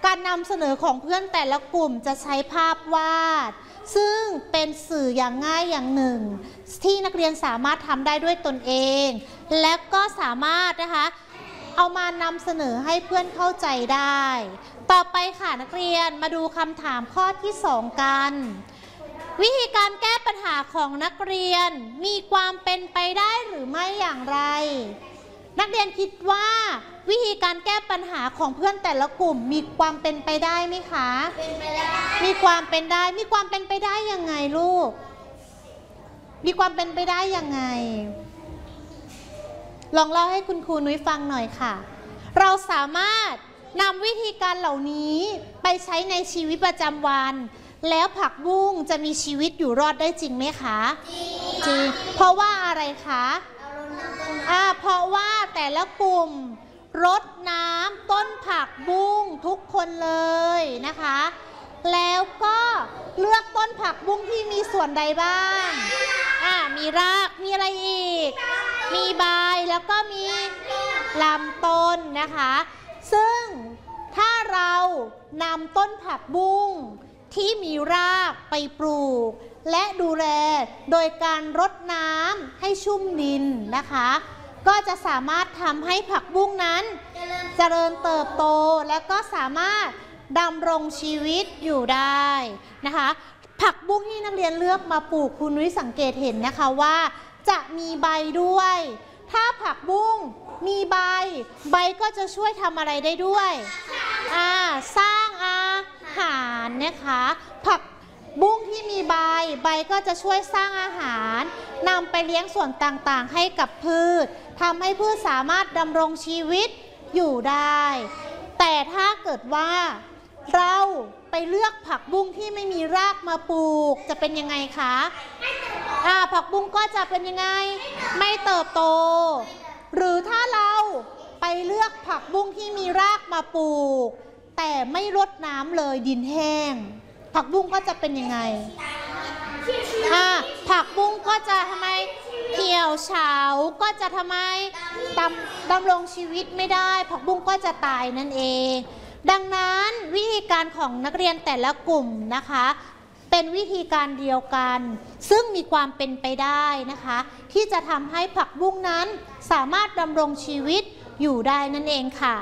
การนำเสนอของเพื่อนแต่ละกลุ่มจะใช้ภาพวาดซึ่งเป็นสื่ออย่างง่ายอย่างหนึ่งที่นักเรียนสามารถทำได้ด้วยตนเองและก็สามารถนะคะเอามานำเสนอให้เพื่อนเข้าใจได้ต่อไปค่ะนักเรียนมาดูคำถามข้อที่2กันวิธีการแก้ปัญหาของนักเรียนมีความเป็นไปได้หรือไม่อย่างไรนักเรียนคิดว่าวิธีการแก้ปัญหาของเพื่อนแต่ละกลุ่มมีความเป็นไปได้ไหมคะเป็นไปได้มีความเป็นได้มีความเป็นไปได้ยังไงลูกมีความเป็นไปได้ยังไงลองเล่าให้คุณครูนุ้ยฟังหน่อยค่ะเราสามารถนำวิธีการเหล่านี้ไปใช้ในชีวิตประจำวันแล้วผักบุ้งจะมีชีวิตอยู่รอดได้จริงไหมคะจริงเพราะว่าอะไรคะเพราะว่าแต่ละกลุ่มรดน้ำต้นผักบุ้งทุกคนเลยนะคะแล้วก็เลือกต้นผักบุ้งที่มีส่วนใดบ้างมีรากมีอะไรอีกมีใบแล้วก็มีลำต้นนะคะซึ่งถ้าเรานำต้นผักบุ้งที่มีรากไปปลูกและดูแลโดยการรดน้ำให้ชุ่มดินนะคะก็จะสามารถทำให้ผักบุ้งนั้นเจริญเติบโตและก็สามารถดำรงชีวิตอยู่ได้นะคะผักบุ้งที่นักเรียนเลือกมาปลูกคุณนุ้ยสังเกตเห็นนะคะว่าจะมีใบด้วยถ้าผักบุ้งมีใบก็จะช่วยทำอะไรได้ด้วยสร้างอาหารนะคะผักบุ้งที่มีใบก็จะช่วยสร้างอาหารนำไปเลี้ยงส่วนต่างๆให้กับพืชทำให้พืชสามารถดำรงชีวิตอยู่ได้แต่ถ้าเกิดว่าเราไปเลือกผักบุ้งที่ไม่มีรากมาปลูกจะเป็นยังไงคะผักบุ้งก็จะเป็นยังไงไม่เติบโตหรือถ้าเราไปเลือกผักบุ้งที่มีรากมาปลูกแต่ไม่รดน้ำเลยดินแห้งผักบุ้งก็จะเป็นยังไงผักบุ้งก็จะทำไมเหี่ยวเฉาก็จะทำไมดำรงชีวิตไม่ได้ผักบุ้งก็จะตายนั่นเองดังนั้นวิธีการของนักเรียนแต่ละกลุ่มนะคะเป็นวิธีการเดียวกันซึ่งมีความเป็นไปได้นะคะที่จะทำให้ผักบุ้งนั้นสามารถดำรงชีวิตอยู่ได้นั่นเองค่ะ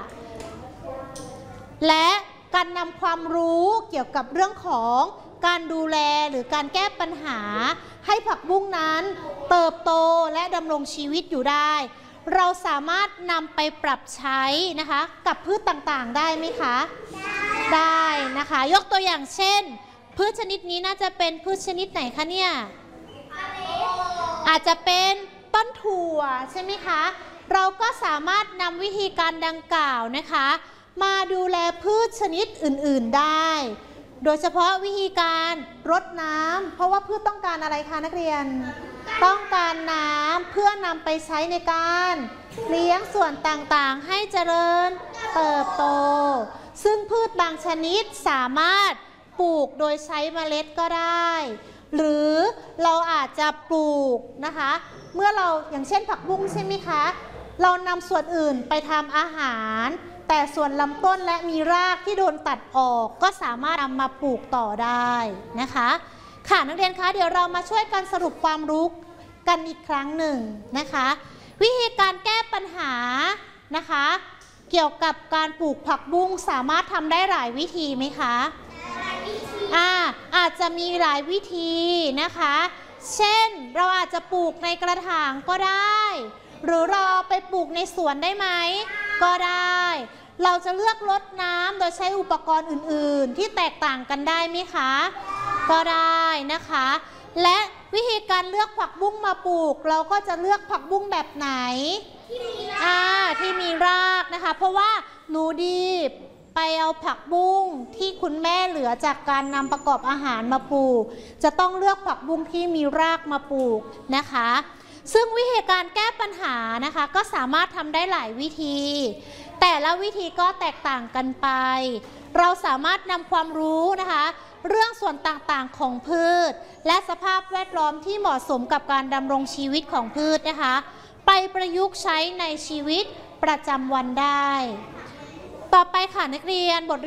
และการนำความรู้เกี่ยวกับเรื่องของการดูแลหรือการแก้ปัญหาให้ผักบุ้งนั้นเติบโตและดำรงชีวิตอยู่ได้เราสามารถนำไปปรับใช้นะคะกับพืชต่างๆได้ไหมคะได้นะคะยกตัวอย่างเช่นพืชชนิดนี้น่าจะเป็นพืชชนิดไหนคะเนี่ยอาจจะเป็นต้นถั่วใช่ไหมคะเราก็สามารถนำวิธีการดังกล่าวนะคะมาดูแลพืชชนิดอื่นๆได้โดยเฉพาะวิธีการรดน้ำเพราะว่าพืชต้องการอะไรคะนักเรียนต้องการน้ำเพื่อนำไปใช้ในการเลี้ยงส่วนต่างๆให้เจริญเติบโตซึ่งพืชบางชนิดสามารถปลูกโดยใช้เมล็ดก็ได้หรือเราอาจจะปลูกนะคะเมื่อเราอย่างเช่นผักบุ้งใช่ไหมคะเรานำส่วนอื่นไปทำอาหารแต่ส่วนลำต้นและมีรากที่โดนตัดออกก็สามารถนำมาปลูกต่อได้นะคะค่ะนักเรียนคะเดี๋ยวเรามาช่วยกันสรุปความรู้กันอีกครั้งหนึ่งนะคะวิธีการแก้ปัญหานะคะเกี่ยวกับการปลูกผักบุ้งสามารถทำได้หลายวิธีไหมคะอาจจะมีหลายวิธีนะคะเช่นเราอาจจะปลูกในกระถางก็ได้หรือเราไปปลูกในสวนได้ไหมก็ได้เราจะเลือกรดน้ำโดยใช้อุปกรณ์อื่นๆที่แตกต่างกันได้ไหมคะก็ได้นะคะและวิธีการเลือกผักบุ้งมาปลูกเราก็จะเลือกผักบุ้งแบบไหนที่มีรากนะคะเพราะว่าหนูดีไปเอาผักบุ้งที่คุณแม่เหลือจากการนำประกอบอาหารมาปลูกจะต้องเลือกผักบุ้งที่มีรากมาปลูกนะคะซึ่งวิธีการแก้ปัญหานะคะก็สามารถทำได้หลายวิธีแต่ละวิธีก็แตกต่างกันไปเราสามารถนำความรู้นะคะเรื่องส่วนต่างๆของพืชและสภาพแวดล้อมที่เหมาะสมกับการดำรงชีวิตของพืชนะคะไปประยุกต์ใช้ในชีวิตประจำวันได้ต่อไปค่ะนักเรียนบท